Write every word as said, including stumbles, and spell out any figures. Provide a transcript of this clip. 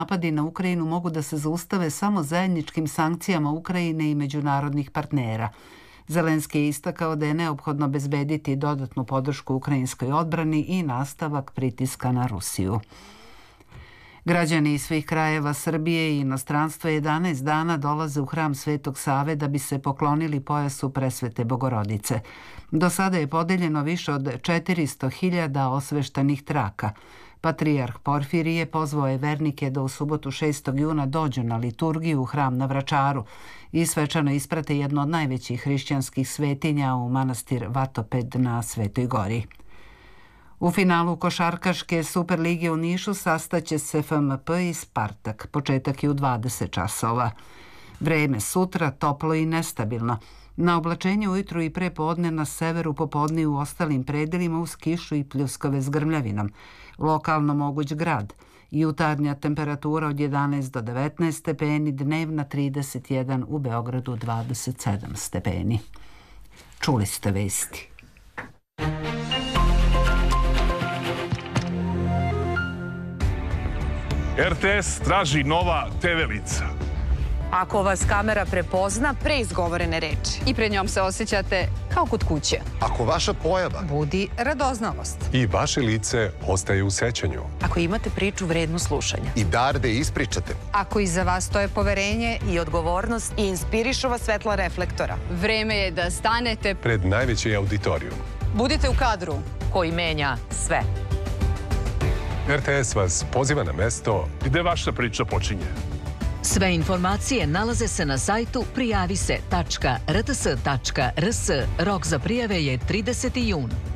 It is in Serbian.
napadi na Ukrajinu mogu da se zaustave samo zajedničkim sankcijama Ukrajine i međunarodnih partnera. Zelenski je istakao da je neophodno obezbediti dodatnu podršku ukrajinskoj odbrani i nastavak pritiska na Rusiju. Građani iz svih krajeva Srbije i inostranstva jedanaest dana dolaze u hram Svetog Save da bi se poklonili pojasu Presvete Bogorodice. Do sada je podeljeno više od četiristo hiljada osveštanih traka. Patrijarh Porfirije pozvao je vernike da u subotu šestog juna dođu na liturgiju u hram na Vračaru i svečano isprate jedno od najvećih hrišćanskih svetinja u manastir Vatoped na Svetoj Gori. U finalu košarkaške Superlige u Nišu sastaće se F M P i Spartak. Početak je u dvadeset časova. Vreme sutra toplo i nestabilno. Na oblačenje ujutru i pre podne na severu, popodne u ostalim predelima uz kišu i pljuskove s grmljavinom. Lokalno moguć grad. Jutarnja temperatura od jedanaest do devetnaest stepeni, dnevna trideset jedan, u Beogradu dvadeset sedam stepeni. Čuli ste vesti. R T S traži nova te ve lica. Ako vas kamera prepozna pre izgovorene reči i pred njom se osjećate kao kod kuće. Ako vaša pojava budi radoznalost i vaše lice ostaje u sećanju. Ako imate priču vrednu slušanja i dar da ispričate. Ako iza vas stoje poverenje i odgovornost i inspirišu vas svetla reflektora. Vreme je da stanete pred najveći auditorijum. Budite u kadru koji menja sve. R T S vas poziva na mesto gde vaša priča počinje. Sve informacije nalaze se na sajtu prijavise tačka r t s tačka r s. Rok za prijave je trideseti jun.